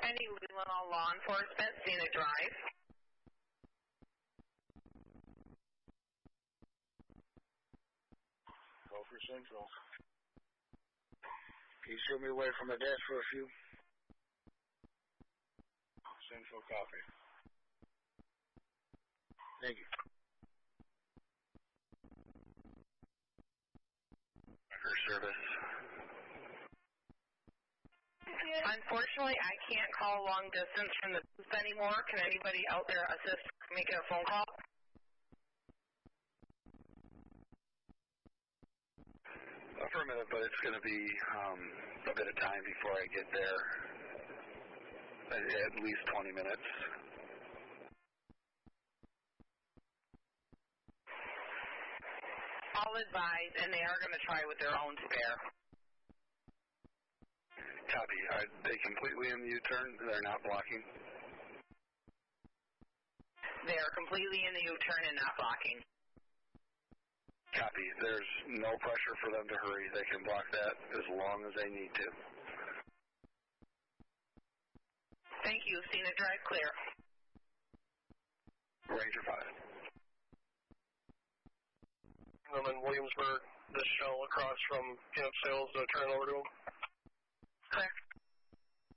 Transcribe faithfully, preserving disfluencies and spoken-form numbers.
Any Leelanau law enforcement, Scenic Drive. Go for Central. Can you show me away from the desk for a few? Central copy. Thank you. Record service. Unfortunately, I can't call long distance from the booth anymore. Can anybody out there assist making a phone call? Affirmative, but it's going to be um, a bit of time before I get there. At least twenty minutes. I'll advise, and they are going to try with their own spare. Copy. Are they completely in the U-turn? They're not blocking? They are completely in the U-turn and not blocking. Copy. There's no pressure for them to hurry. They can block that as long as they need to. Thank you. Scenic Drive clear. Ranger five. I'm in Williamsburg, this shell across from Camp Sales to turn over to him. Clear.